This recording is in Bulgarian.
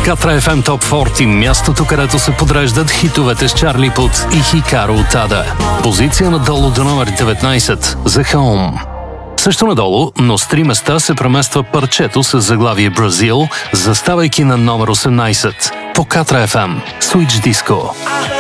Катра FM Top 40, мястото, където се подреждат хитовете с Чарли Пут и Хикаро Утада. Позиция надолу до номер 19 за Home. Също надолу, но с 3 места се премества парчето с заглавие Бразил, заставайки на номер 18 по Катра FM Switch Disco.